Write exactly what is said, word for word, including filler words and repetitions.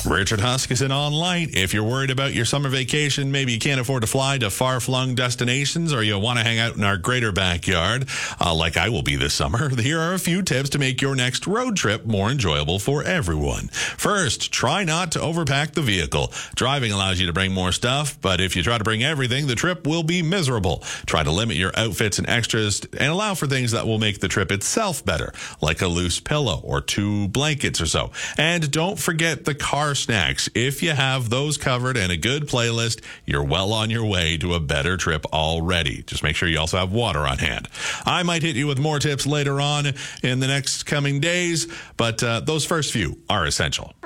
Richard Huskisson on Light. If you're worried about your summer vacation, maybe you can't afford to fly to far-flung destinations, or you want to hang out in our greater backyard, uh, like I will be this summer, here are a few tips to make your next road trip more enjoyable for everyone. First, try not to overpack the vehicle. Driving allows you to bring more stuff, but if you try to bring everything, the trip will be miserable. Try to limit your outfits and extras and allow for things that will make the trip itself better, like a loose pillow or two blankets or so. And don't forget the car snacks. If you have those covered and a good playlist, you're well on your way to a better trip already. Just make sure you also have water on hand. I might hit you with more tips later on in the next coming days, but uh, those first few are essential.